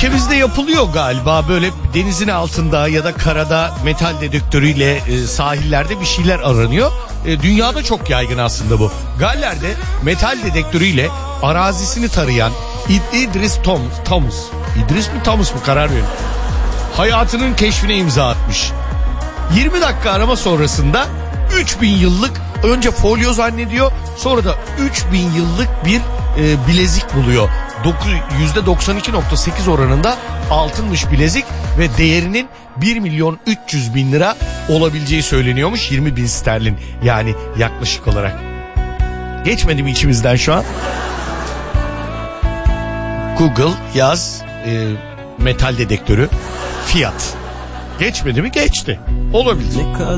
ülkemizde yapılıyor galiba, böyle denizin altında ya da karada metal dedektörüyle sahillerde bir şeyler aranıyor. Dünyada çok yaygın aslında bu. Galler'de metal dedektörüyle arazisini tarayan İdris Thomas. İdris mi Thomas mı, karar verin. Hayatının keşfine imza atmış. 20 dakika arama sonrasında 3000 yıllık, önce folyo zannediyor, sonra da 3000 yıllık bir bilezik buluyor. %92.8 oranında altınmış bilezik ve değerinin 1.300.000 lira olabileceği söyleniyormuş, 20.000 sterlin yani yaklaşık olarak. Geçmedi mi içimizden şu an? Google yaz metal dedektörü fiyat. Geçmedi mi? Geçti. Olabilir.